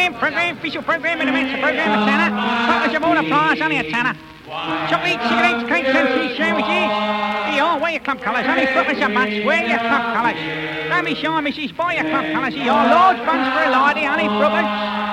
official programme in the midst of programme of Tanner. Photos of all the prize, only a Tanner. Chocolate, cigarettes, cakes and cheese sandwiches. Here, wear your club colours, only footers a bunch, wear your club colours. Don't be shy, missus, buy your club colours. Here, large buns for a lady, only footers.